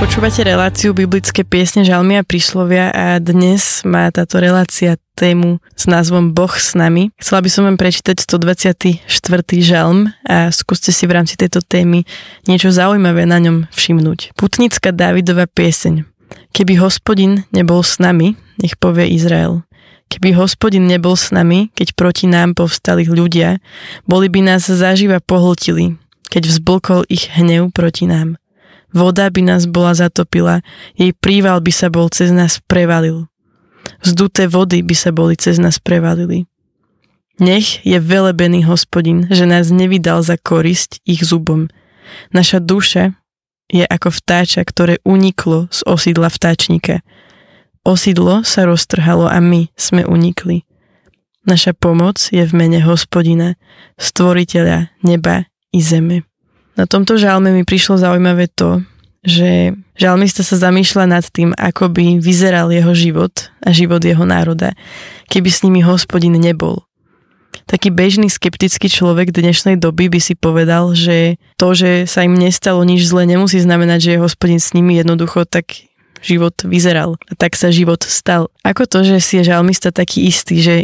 Počúvate reláciu Biblické piesne, žalmy a príslovia a dnes má táto relácia tému s názvom Boh s nami. Chcela by som vám prečítať 124. žalm a skúste si v rámci tejto témy niečo zaujímavé na ňom všimnúť. Putnická Dávidova pieseň. Keby Hospodin nebol s nami, nech povie Izrael. Keby Hospodin nebol s nami, keď proti nám povstali ľudia, boli by nás zaživa pohltili, keď vzblkol ich hnev proti nám. Voda by nás bola zatopila, jej príval by sa bol cez nás prevalil. Vzduté vody by sa boli cez nás prevalili. Nech je velebený Hospodin, že nás nevydal za korisť ich zubom. Naša duša je ako vtáča, ktoré uniklo z osídla vtáčnika. Osídlo sa roztrhalo a my sme unikli. Naša pomoc je v mene Hospodina, stvoriteľa neba i zeme. Na tomto žalme mi prišlo zaujímavé to, že žalmista sa zamýšľa nad tým, ako by vyzeral jeho život a život jeho národa, keby s nimi Hospodin nebol. Taký bežný skeptický človek dnešnej doby by si povedal, že to, že sa im nestalo nič zlé, nemusí znamenať, že je Hospodin s nimi, jednoducho tak život vyzeral a tak sa život stal. Ako to, že si je žalmista taký istý, že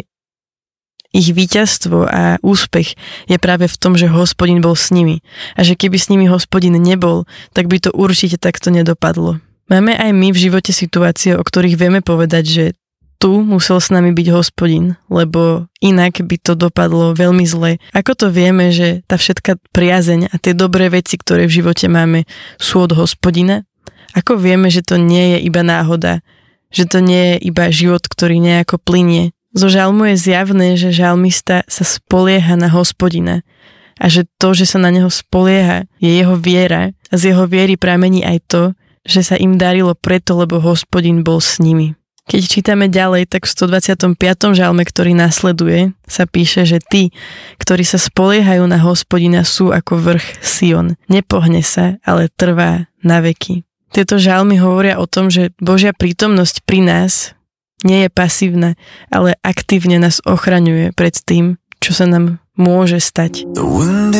ich víťazstvo a úspech je práve v tom, že Hospodin bol s nimi. A že keby s nimi Hospodin nebol, tak by to určite takto nedopadlo. Máme aj my v živote situácie, o ktorých vieme povedať, že tu musel s nami byť Hospodin, lebo inak by to dopadlo veľmi zle. Ako to vieme, že tá všetká priazeň a tie dobré veci, ktoré v živote máme, sú od Hospodina? Ako vieme, že to nie je iba náhoda? Že to nie je iba život, ktorý nejako plynie? Zo žalmu je zjavné, že žalmista sa spolieha na Hospodina a že to, že sa na neho spolieha, je jeho viera a z jeho viery pramení aj to, že sa im darilo preto, lebo Hospodin bol s nimi. Keď čítame ďalej, tak v 125. žalme, ktorý nasleduje, sa píše, že tí, ktorí sa spoliehajú na Hospodina, sú ako vrch Sion. Nepohne sa, ale trvá na veky. Tieto žalmy hovoria o tom, že Božia prítomnosť pri nás nie je pasívna, ale aktívne nás ochraňuje pred tým, čo sa nám môže stať.